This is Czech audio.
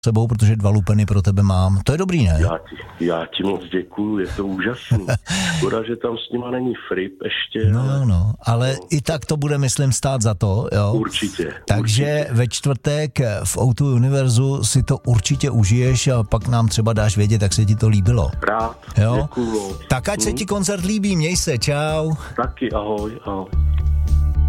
sebou, protože 2 lupeny pro tebe mám. To je dobrý, ne? Já ti moc děkuju, je to úžasný. Škoda, že tam s nima není Frip ještě. Ale i tak to bude, myslím, stát za to, jo? Určitě. Takže ve čtvrtek v O2 Univerzu si to určitě užiješ a pak nám třeba dáš vědět, jak se ti to líbilo. Rád, jo? děkuju. Tak ať se ti koncert líbí, měj se, čau. Taky, ahoj.